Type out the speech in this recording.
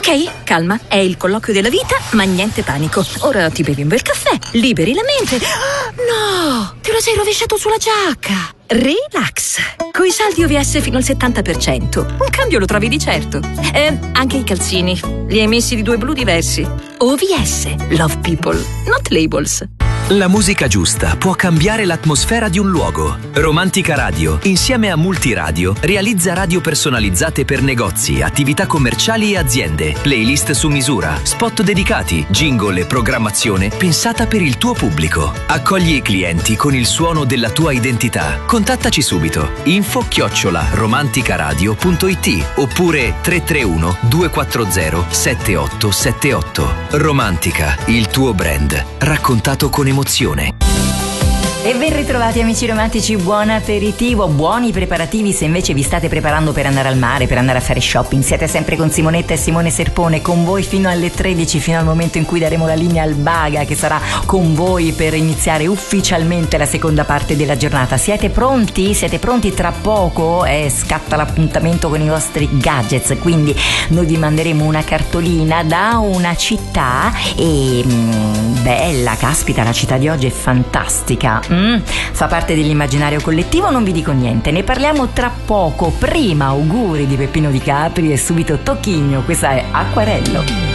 Ok, calma, è il colloquio della vita, ma niente panico. Ora ti bevi un bel caffè, liberi la mente. No, te lo sei rovesciato sulla giacca. Relax. Coi saldi OVS fino al 70%. Un cambio lo trovi di certo. Anche i calzini. Li hai messi di 2 blu diversi. OVS. Love people, not labels. La musica giusta può cambiare l'atmosfera di un luogo. Romantica Radio, insieme a Multiradio, realizza radio personalizzate per negozi, attività commerciali e aziende, playlist su misura, spot dedicati, jingle e programmazione pensata per il tuo pubblico. Accogli i clienti con il suono della tua identità. Contattaci subito. info@romanticaradio.it oppure 331 240 7878. Romantica, il tuo brand, raccontato con emozione. E ben ritrovati amici romantici, buon aperitivo, buoni preparativi se invece vi state preparando per andare al mare, per andare a fare shopping. Siete sempre con Simonetta e Simone Serpone, con voi fino alle 13, fino al momento in cui daremo la linea al Baga, che sarà con voi per iniziare ufficialmente la seconda parte della giornata. Siete pronti? Siete pronti? Tra poco scatta l'appuntamento con i vostri gadgets, quindi noi vi manderemo una cartolina da una città e bella, caspita, la città di oggi è fantastica. Fa parte dell'immaginario collettivo, non vi dico niente, ne parliamo tra poco. Prima auguri di Peppino Di Capri e subito Tocchigno, questa è Acquarello.